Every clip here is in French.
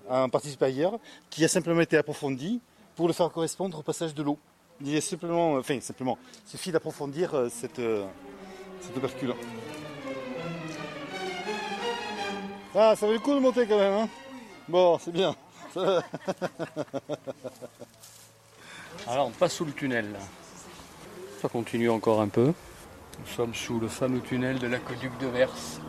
en partie supérieure, qui a simplement été approfondi pour le faire correspondre au passage de l'eau. Il y a simplement, il suffit d'approfondir cette opercule. Ah, ça vaut le coup de monter quand même, hein. Bon, c'est bien. Alors on passe sous le tunnel là. Ça continue encore un peu. Nous sommes sous le fameux tunnel de l'aqueduc de Vers.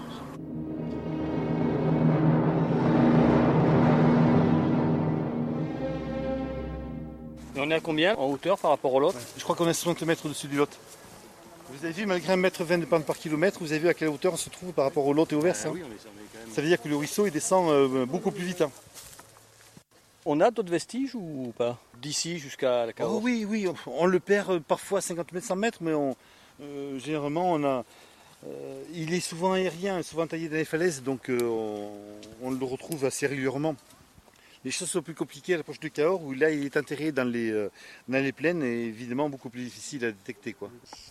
Et on est à combien en hauteur par rapport au Lot? Je crois qu'on est 60 mètres au-dessus du Lot. Vous avez vu, malgré 1,20 m de pente par kilomètre, vous avez vu à quelle hauteur on se trouve par rapport au Lot et au Vers. Oui, on est quand même... Ça veut dire que le ruisseau il descend beaucoup plus vite. On a d'autres vestiges ou pas? D'ici jusqu'à la Cahors? Oh oui, on le perd parfois à 50 mètres, 100 mètres, mais généralement il est souvent aérien, souvent taillé dans les falaises, donc on le retrouve assez régulièrement. Les choses sont plus compliquées à l'approche de Cahors, où là il est enterré dans les plaines et évidemment beaucoup plus difficile à détecter, quoi.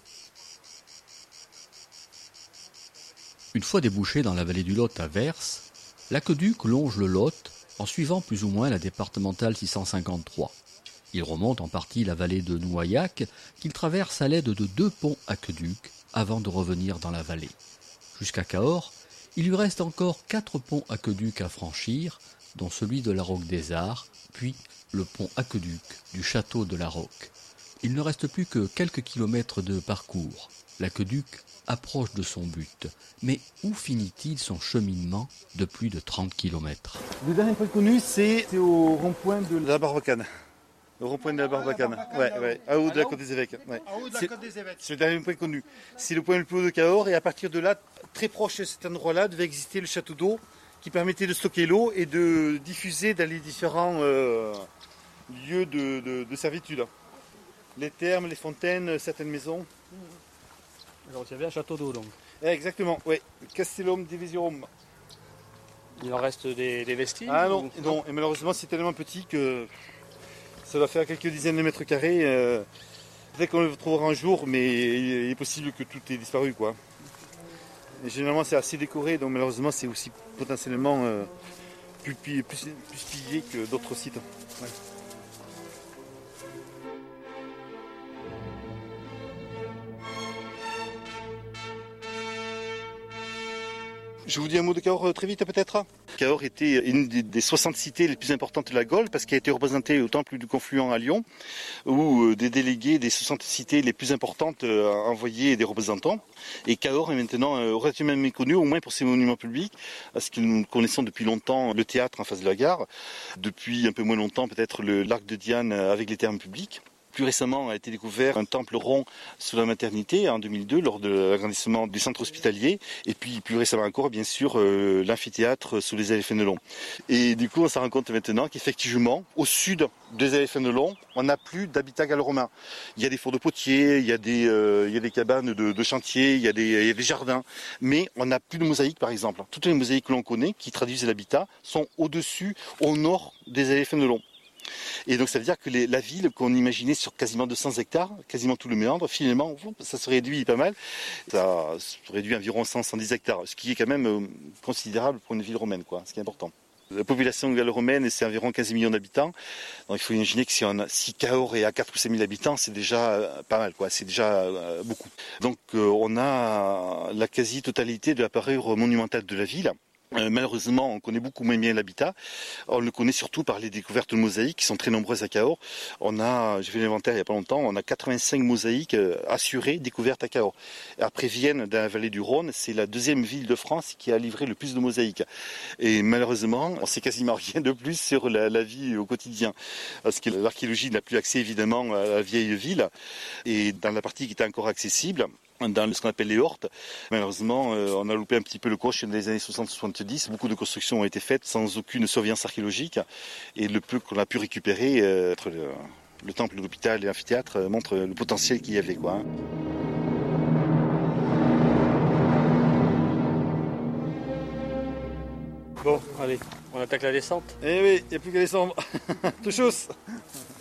Une fois débouché dans la vallée du Lot à Vers, l'aqueduc longe le Lot en suivant plus ou moins la départementale 653. Il remonte en partie la vallée de Nouaillac qu'il traverse à l'aide de 2 ponts aqueducs avant de revenir dans la vallée. Jusqu'à Cahors, il lui reste encore 4 ponts aqueducs à franchir, dont celui de la Roque des Arts, puis le pont aqueduc du château de la Roque. Il ne reste plus que quelques kilomètres de parcours. L'aqueduc approche de son but. Mais où finit-il son cheminement de plus de 30 km? Le dernier point connu, c'est au rond-point de la Barbacane. Le rond-point de la Barbacane, à haut de la Côte des Évêques. Ouais. C'est le dernier point connu. C'est le point le plus haut de Cahors, et à partir de là, très proche de cet endroit-là, devait exister le château d'eau qui permettait de stocker l'eau et de diffuser dans les différents lieux de servitude. Les thermes, les fontaines, certaines maisons. Alors il y avait un château d'eau donc. Exactement, oui. Castellum Divisiorum. Il en reste des vestiges? Ah non, et malheureusement c'est tellement petit que ça doit faire quelques dizaines de mètres carrés. Peut-être qu'on le trouvera un jour, mais il est possible que tout ait disparu, quoi. Et généralement c'est assez décoré, donc malheureusement c'est aussi potentiellement plus pillé que d'autres sites. Ouais. Je vous dis un mot de Cahors très vite peut-être. Cahors était une des 60 cités les plus importantes de la Gaule parce qu'elle a été représentée au temple du Confluent à Lyon où des délégués des 60 cités les plus importantes envoyaient des représentants. Et Cahors est maintenant relativement méconnu, au moins pour ses monuments publics, parce que nous connaissons depuis longtemps le théâtre en face de la gare, depuis un peu moins longtemps peut-être l'arc de Diane avec les thermes publics. Plus récemment a été découvert un temple rond sous la maternité en 2002 lors de l'agrandissement du centre hospitalier, et puis plus récemment encore bien sûr l'amphithéâtre sous les allées Fénelon. Et du coup on s'en rend compte maintenant qu'effectivement au sud des allées Fénelon on n'a plus d'habitat gallo-romain. Il y a des fours de potiers, il y a des cabanes de chantier, il y a des jardins, mais on n'a plus de mosaïques par exemple. Toutes les mosaïques que l'on connaît qui traduisent l'habitat sont au-dessus, au nord des allées Fénelon. Et donc ça veut dire que la ville qu'on imaginait sur quasiment 200 hectares, quasiment tout le méandre, finalement ça se réduit pas mal. Ça se réduit environ 110 hectares, ce qui est quand même considérable pour une ville romaine, quoi, ce qui est important. La population gallo-romaine, c'est environ 15 millions d'habitants. Donc il faut imaginer que si Cahors est à 4 ou 5 000 habitants, c'est déjà pas mal, quoi. C'est déjà beaucoup. Donc on a la quasi-totalité de la parure monumentale de la ville. Malheureusement, on connaît beaucoup moins bien l'habitat. On le connaît surtout par les découvertes de mosaïques qui sont très nombreuses à Cahors. J'ai fait l'inventaire il n'y a pas longtemps, on a 85 mosaïques assurées, découvertes à Cahors. Après Vienne, dans la vallée du Rhône, c'est la deuxième ville de France qui a livré le plus de mosaïques. Et malheureusement, on sait quasiment rien de plus sur la vie au quotidien. Parce que l'archéologie n'a plus accès évidemment à la vieille ville. Et dans la partie qui était encore accessible, dans ce qu'on appelle les hortes. Malheureusement, on a loupé un petit peu le coche dans les années 60-70. Beaucoup de constructions ont été faites sans aucune surveillance archéologique. Et le peu qu'on a pu récupérer, entre le temple, l'hôpital et l'amphithéâtre, montre le potentiel qu'il y avait, quoi. Bon, allez, on attaque la descente. Eh oui, il n'y a plus qu'à descendre. Tout chose.